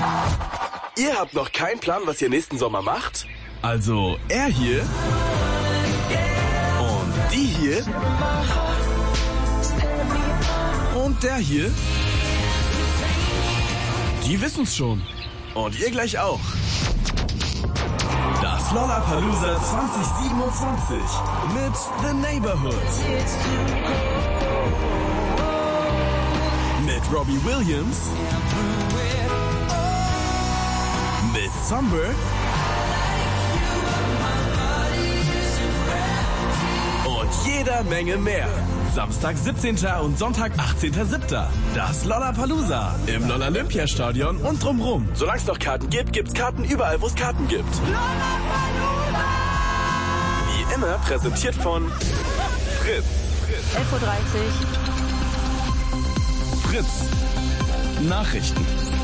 Ihr habt noch keinen Plan, was ihr nächsten Sommer macht? Also er hier und die hier und der hier, die wissen's schon. Und ihr gleich auch. Das Lollapalooza 2027 mit The Neighborhood. Mit Robbie Williams. Mit Sunbird. Und jeder Menge mehr. Samstag 17. und Sonntag 18.07. Das Lollapalooza im Lollapalooza-Stadion und drumrum. Solange es noch Karten gibt, gibt's Karten überall, wo es Karten gibt. Lollapalooza! Wie immer präsentiert von Fritz. 11.30 Uhr. Fritz. Nachrichten.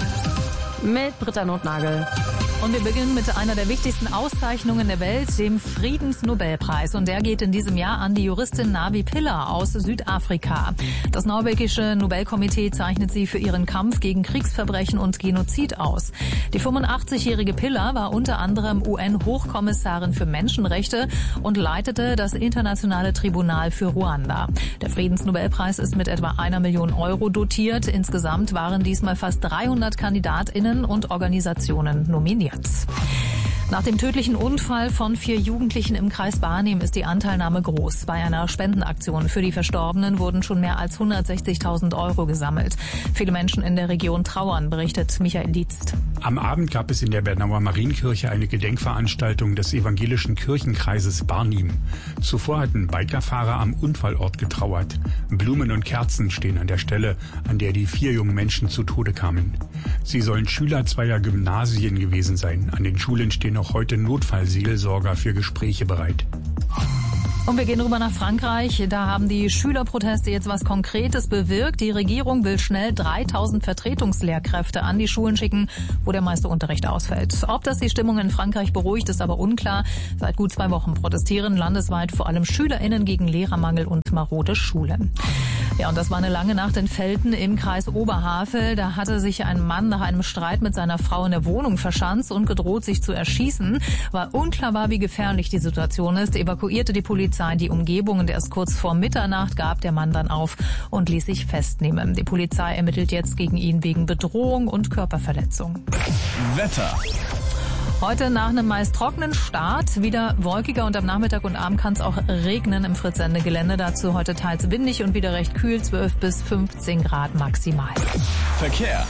Mit Britta Notnagel. Und wir beginnen mit einer der wichtigsten Auszeichnungen der Welt, dem Friedensnobelpreis. Und der geht in diesem Jahr an die Juristin Navi Pillay aus Südafrika. Das norwegische Nobelkomitee zeichnet sie für ihren Kampf gegen Kriegsverbrechen und Genozid aus. Die 85-jährige Pillay war unter anderem UN-Hochkommissarin für Menschenrechte und leitete das Internationale Tribunal für Ruanda. Der Friedensnobelpreis ist mit etwa 1 Million Euro dotiert. Insgesamt waren diesmal fast 300 KandidatInnen und Organisationen nominiert. Nach dem tödlichen Unfall von 4 Jugendlichen im Kreis Barnim ist die Anteilnahme groß. Bei einer Spendenaktion für die Verstorbenen wurden schon mehr als 160.000 Euro gesammelt. Viele Menschen in der Region trauern, berichtet Michael Dietzt. Am Abend gab es in der Bernauer Marienkirche eine Gedenkveranstaltung des evangelischen Kirchenkreises Barnim. Zuvor hatten Bikerfahrer am Unfallort getrauert. Blumen und Kerzen stehen an der Stelle, an der die 4 jungen Menschen zu Tode kamen. Sie sollen Schüler 2 Gymnasien gewesen sein. An den Schulen stehen auch heute Notfallseelsorger für Gespräche bereit. Und wir gehen rüber nach Frankreich. Da haben die Schülerproteste jetzt was Konkretes bewirkt. Die Regierung will schnell 3.000 Vertretungslehrkräfte an die Schulen schicken, wo der meiste Unterricht ausfällt. Ob das die Stimmung in Frankreich beruhigt, ist aber unklar. Seit gut 2 Wochen protestieren landesweit vor allem SchülerInnen gegen Lehrermangel und marode Schulen. Ja, und das war eine lange Nacht in Velten im Kreis Oberhavel. Da hatte sich ein Mann nach einem Streit mit seiner Frau in der Wohnung verschanzt und gedroht, sich zu erschießen. Weil unklar war, wie gefährlich die Situation ist, evakuierte die Polizei die Umgebung und erst kurz vor Mitternacht gab der Mann dann auf und ließ sich festnehmen. Die Polizei ermittelt jetzt gegen ihn wegen Bedrohung und Körperverletzung. Wetter. Heute nach einem meist trockenen Start wieder wolkiger und am Nachmittag und Abend kann es auch regnen im Fritz-Sende-Gelände. Dazu heute teils windig und wieder recht kühl, 12 bis 15 Grad maximal. Verkehr.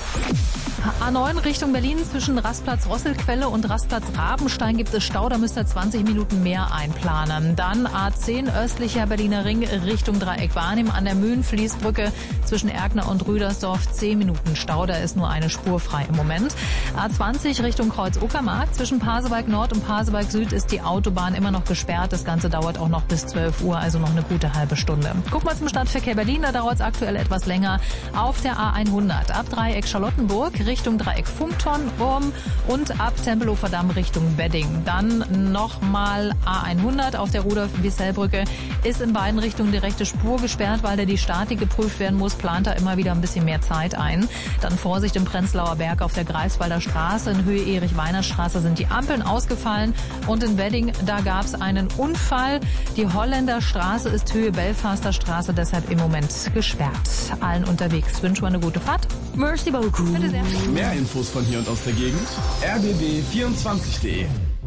A9 Richtung Berlin zwischen Rastplatz Rosselquelle und Rastplatz Rabenstein gibt es Stau, da müsst ihr 20 Minuten mehr einplanen. Dann A10 östlicher Berliner Ring Richtung Dreieck Barnim an der Mühlenfließbrücke zwischen Erkner und Rüdersdorf 10 Minuten Stau, da ist nur eine Spur frei im Moment. A20 Richtung Kreuz-Uckermark zwischen Pasewalk Nord und Pasewalk Süd ist die Autobahn immer noch gesperrt. Das Ganze dauert auch noch bis 12 Uhr, also noch eine gute halbe Stunde. Gucken wir zum Stadtverkehr Berlin, da dauert es aktuell etwas länger. Auf der A100 ab Dreieck Charlottenburg Richtung Dreieck Funkton und ab Tempelhofer Damm Richtung Wedding. Dann nochmal A100 auf der Rudolf-Wissell-Brücke ist in beiden Richtungen direkte Spur gesperrt, weil da die Statik geprüft werden muss, plant da immer wieder ein bisschen mehr Zeit ein. Dann Vorsicht im Prenzlauer Berg auf der Greifswalder Straße in Höhe Erich-Weiner-Straße sind die Ampeln ausgefallen und in Wedding, da gab es einen Unfall. Die Holländer Straße ist Höhe Belfaster Straße, deshalb im Moment gesperrt. Allen unterwegs wünschen wir eine gute Fahrt. Merci beaucoup. Bitte sehr. Mehr Infos von hier und aus der Gegend rbb24.de.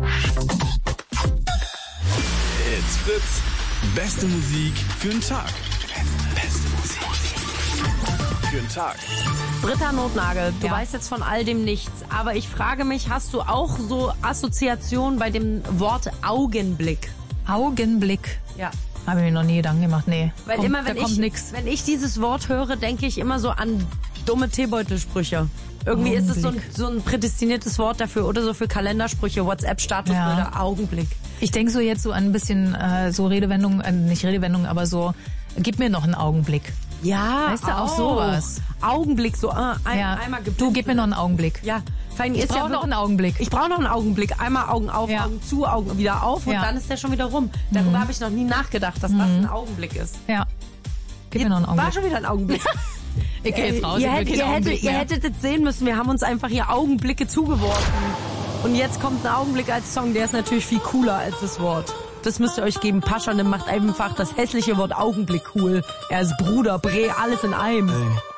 It's Fritz. Beste Musik für den Tag. Beste Musik für den Tag. Britta Notnagel, du weißt jetzt von all dem nichts, aber ich frage mich, hast du auch so Assoziationen bei dem Wort Augenblick? Augenblick. Ja. Habe ich mir noch nie Gedanken gemacht, nee. Weil kommt, immer, wenn ich dieses Wort höre, denke ich immer so an dumme Teebeutelsprüche. Irgendwie ist es so ein prädestiniertes Wort dafür oder so für Kalendersprüche, WhatsApp-Statusbilder, ja. Augenblick. Ich denke so jetzt so ein bisschen so Redewendungen, nicht Redewendungen, aber so, gib mir noch einen Augenblick. Ja, weißt du, auch sowas. Augenblick, so einmal geblinzelt. Du, gib mir noch einen Augenblick. Ja. Ich brauche noch einen Augenblick. Ich brauche noch einen Augenblick. Einmal Augen auf, Augen zu, Augen wieder auf und dann ist der schon wieder rum. Darüber habe ich noch nie nachgedacht, dass das ein Augenblick ist. Ja. Gib mir noch einen Augenblick. War schon wieder ein Augenblick. Ich gehe jetzt raus. Ihr hättet es sehen müssen, wir haben uns einfach hier Augenblicke zugeworfen. Und jetzt kommt ein Augenblick als Song, der ist natürlich viel cooler als das Wort. Das müsst ihr euch geben. Paschanim macht einfach das hässliche Wort Augenblick cool. Er ist Bruder, Bre, alles in einem. Ey.